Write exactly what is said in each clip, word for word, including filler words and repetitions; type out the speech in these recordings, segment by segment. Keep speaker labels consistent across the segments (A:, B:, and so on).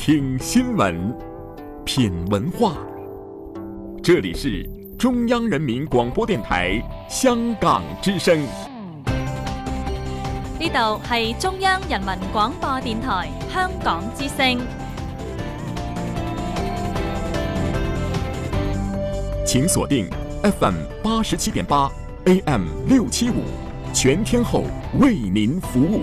A: 听新闻，品文化。这里是中央人民廣播電台香港之聲。
B: 呢度係中央人民廣播電台香港之聲。
A: 請鎖定 F M 八十七點八 A M 六七五，全天候為您服務。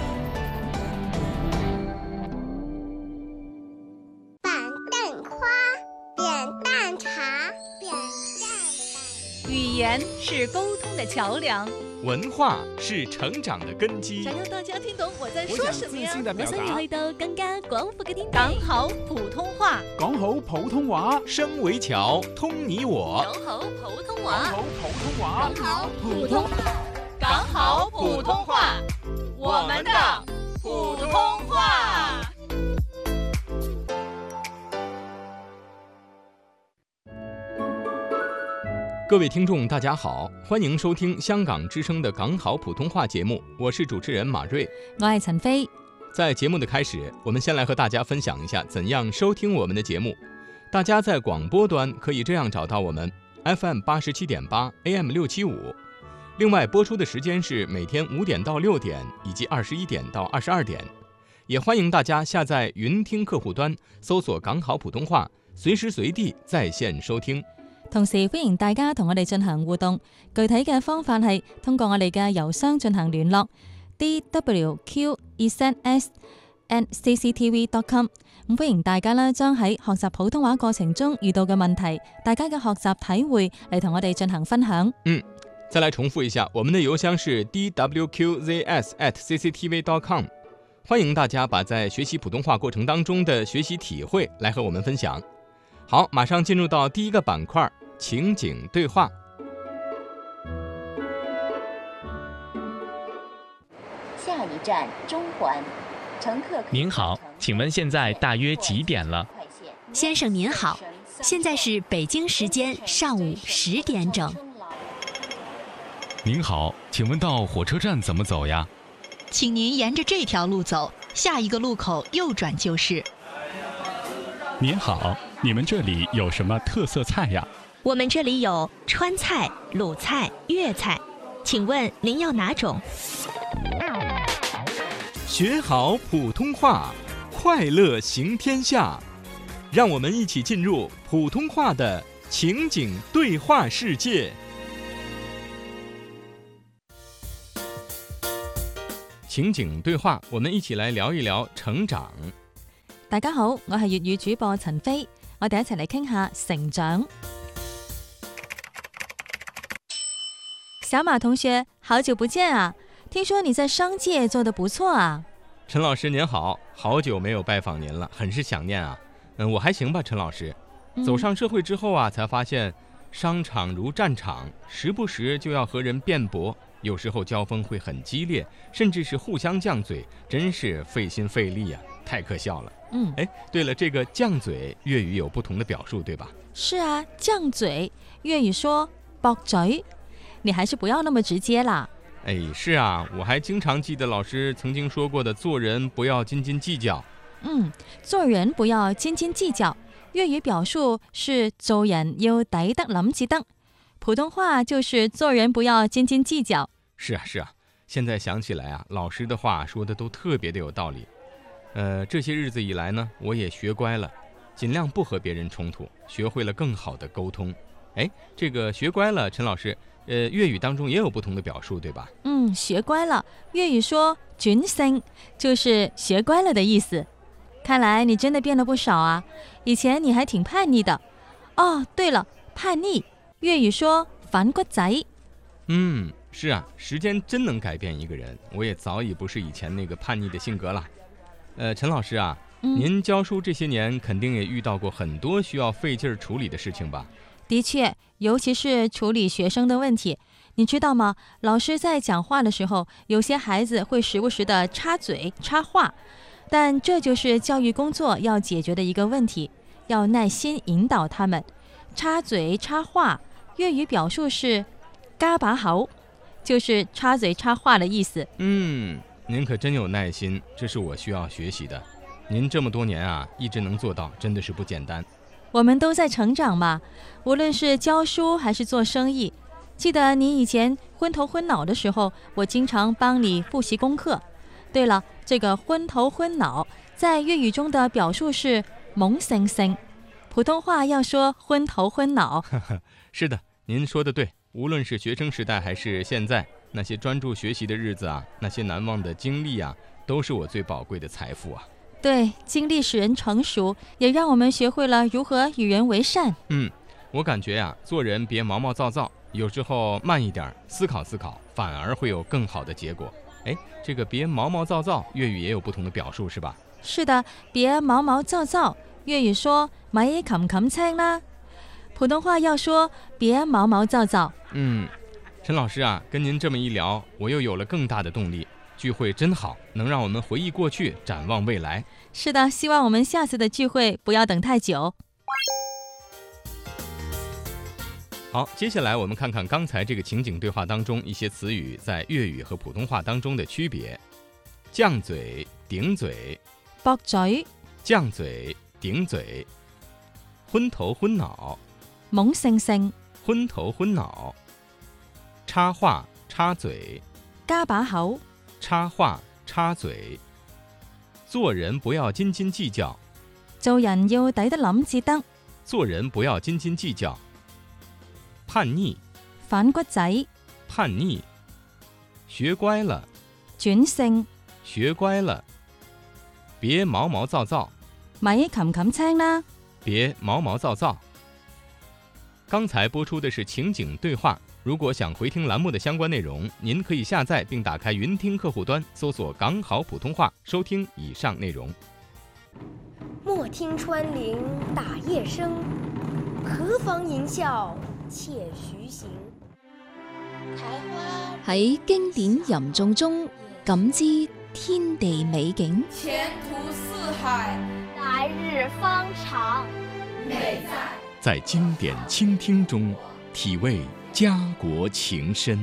C: 板凳花，扁担茶，扁担。
B: 語言是溝通的橋梁，
D: 文化是成長的根基。
E: 想讓大家聽懂我在說什麼呀？我想要去到更加廣闊嘅天地。
B: 講好普通話，
F: 講好普通話，
D: 聲為橋，通你我。
E: 講好普通
F: 講
E: 話，
F: 好普通話，
E: 講好普通話，
B: 講好普通話，我們的普通話。
D: 各位聽眾大家好，歡迎收聽香港之聲的港好普通話節目，我是主持人馬瑞，
B: 我係陳飛。
D: 在節目的開始，我們先來和大家分享一下怎樣收聽我們的節目。大家在廣播端可以這樣找到我們 F M 八十七點八 A M 六七五，另外播出的時間是每天五點到六點以及二十一點到二十二點。也歡迎大家下載雲聽客戶端，搜索港好普通話，隨時隨地在線收聽。
B: 同時歡迎大家同我哋進行互動，具體嘅方法係通過我哋嘅郵箱進行聯絡 d w q z s at c c t v dot com。 咁歡迎大家咧將喺學習普通話過程中遇到嘅問題，大家嘅學習體會嚟同我哋進行分享。
D: 嗯，再來重複一下，我們的郵箱是 d w q z s at c c t v dot com。 歡迎大家把在學習普通話過程當中的學習體會來和我們分享。好，馬上進入到第一個板塊，情景對話。
G: 下一站中環，乘客。
H: 您好，請問現在大約幾點了？
E: 先生您好，現在是北京時間上午十點整。
I: 您好，請問到火車站怎麼走呀？
E: 請您沿着這條路走，下一個路口右轉就是。
I: 您好，你們這裡有什麼特色菜呀？
E: 我們這裡有川菜、魯菜、粵菜，請問您要哪種？
D: 學好普通話，快樂行天下。讓我們一起進入普通話的情景對話世界。情景對話，我們一起來聊一聊成長。
B: 大家好，我係粵語主播陳飛，我哋一齊嚟傾下成長。小馬同學，好久不見啊！聽說你在商界做得不錯啊。
D: 陳老師您好，好久沒有拜訪您了，很是想念啊。嗯，我還行吧，陳老師。走上社會之後啊，才發現商場如戰場，時不時就要和人辯駁，有時候交鋒會很激烈，甚至是互相犟嘴，真是費心費力啊，太可笑了。
B: 嗯，
D: 哎，對了，這個犟嘴粵語有不同的表述，對吧？
B: 是啊，犟嘴粵語說駁嘴，你還是不要那麼直接啦。
D: 哎，是啊，我還經常記得老師曾經說過的，做人不要斤斤計較。
B: 嗯，做人不要斤斤計較，粵語表述是做人要抵得諗至得，普通話就是做人不要斤斤計較。
D: 是啊，是啊，現在想起來啊，老師的話說的都特別的有道理。呃，這些日子以來呢，我也學乖了，盡量不和別人衝突，學會了更好的溝通。哎，這個學乖了，陳老師，呃，粵語當中也有不同的表述，對吧？
B: 嗯，學乖了，粵語說轉性，就是學乖了的意思。看來你真的變了不少啊，以前你還挺叛逆的。哦，對了，叛逆，粵語說反骨仔。
D: 嗯，是啊，時間真能改變一個人，我也早已不是以前那個叛逆的性格了。呃，陳老師啊，
B: 嗯，
D: 您教書這些年肯定也遇到過很多需要費勁處理的事情吧？
B: 的確，尤其是處理學生的問題，你知道嗎？老師在講話的時候，有些孩子會時不時的插嘴插話，但這就是教育工作要解決的一個問題，要耐心引導他們。插嘴插話，粵語表述是嘎把口，就是插嘴插話的意思。
D: 嗯，您可真有耐心，這是我需要學習的。 您这么多年啊，一直能做到，真的是不简单。
B: 我们都在成长嘛，无论是教书还是做生意。记得你以前昏头昏脑的时候，我经常帮你复习功课。对了，这个昏头昏脑在粤语中的表述是懵盛盛，普通话要说昏头昏脑。
D: 是的，您说的对，无论是学生时代还是现在，那些专注学习的日子啊，那些难忘的经历啊，都是我最宝贵的财富啊。
B: 对，经历使人成熟，也让我们学会了如何与人为善。
D: 嗯，我感觉呀、啊，做人别毛毛躁躁，有时候慢一点，思考思考，反而会有更好的结果。哎，这个别毛毛躁躁，粤语也有不同的表述是吧？
B: 是的，别毛毛躁躁，粤语说咪冚冚青啦，普通话要说别毛毛躁躁。
D: 嗯，陈老师啊，跟您这么一聊，我又有了更大的动力。聚会真好，能让我们回忆过去，展望未来。
B: 是的，希望我们下次的聚会不要等太久。
D: 好，接下来我们看看刚才这个情景对话当中一些词语在粤语和普通话当中的区别。犟嘴、頂嘴。
B: 駁嘴。
D: 犟嘴、頂嘴。昏頭昏腦。
B: 懵盛盛。
D: 昏頭昏腦。插話、插嘴。
B: 加把口。
D: 插話、插嘴。做人不要斤斤計較。
B: 做人要抵得諗至得。
D: 做人不要斤斤計較。叛逆。
B: 反骨仔。
D: 叛逆。學乖了。
B: 轉性。
D: 學乖了。別毛毛躁躁。
B: 咪冚冚青啦。
D: 別毛毛躁躁。剛才播出的是情景對話。如果想回聽欄目的相關內容，您可以下載並打開雲聽客戶端，搜索港好普通話，收聽以上內容。
J: 莫聽穿林打葉聲，何妨吟嘯且徐行。
K: 喺經典吟誦中感知天地美景，
L: 前途似海，
C: 來日方長，
L: 美在
A: 在經典傾聽中體味家國情深。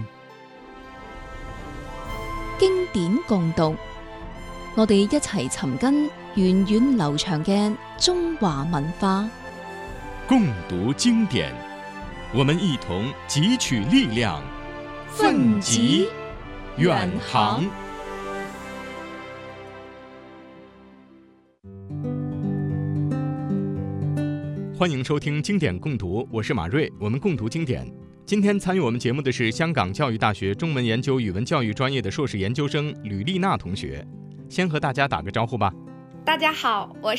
K: 經典共讀，我哋一齊尋根源遠流長嘅中華文化。
A: 共讀經典，我們一同汲取力量，奮楫遠航。
D: 歡迎收聽經典共讀，我是馬瑞，我們共讀經典。今天參與我們節目的是香港教育大學中文研究語文教育專業的碩士研究生呂麗娜同學，先和大家打個招呼吧。
M: 大家好，我